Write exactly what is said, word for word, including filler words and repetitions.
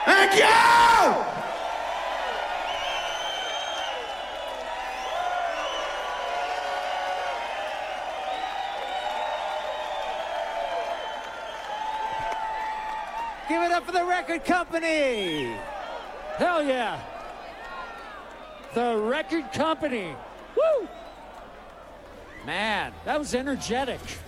Thank you! Give it up for the record company. Hell yeah. The record company. Woo! Man, that was energetic.